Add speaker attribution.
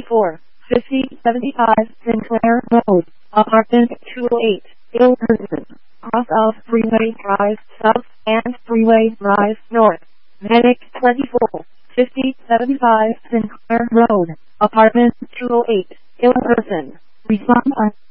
Speaker 1: 24, 5075 Sinclair Road, Apartment 208, Ilkerson, off of Freeway Drive South and Freeway Drive North. Medic 24, 5075 Sinclair Road, Apartment 208, Ilkerson. Respond on